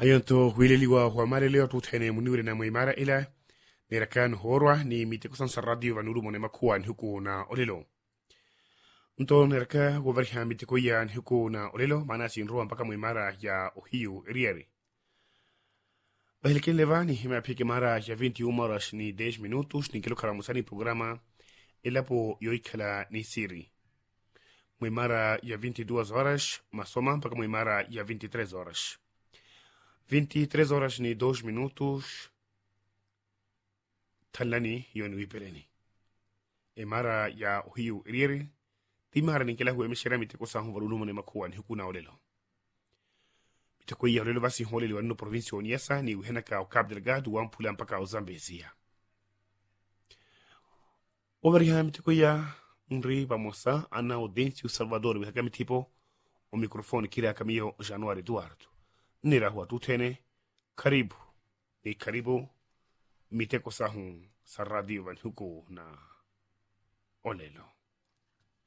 Ayonto huileliwa huamare leo tutene muniwire na muimara ila nerakan horwa ni mitekusan sa radio vanuru mone makuan huku na olelo. Unto neraka goverha mitekuyan huku na olelo mana sinruan mpaka muimara ya ohiu eriere. Bahilken levani hima pike mara ya 21 horas ni 10 minutos ni kilo karamusani programa ila po yoikala ni siri. Muimara ya 22 horas masoma mpaka muimara ya 23 horas. 23 horas ni 2 minutos talani yoni wipeleni. E mara ya ohiu iriere, di mara ni kila huwe mishira miteko sa hunvarulumo ne makuwa ni huku na olelo. Miteko iya olelo basi holeli wano provinsi oniesa ni uhenaka o Cabo Delgado wampula mpaka o Zambezia. Overiha miteko iya unri bamosa ana Audencio Salvador wihaka mitipo o mikrofoni kira kamiyo Januari Eduardo. Nira huwa tutene, karibu, ni karibu, miteko sahun sa radio van huko na olelo.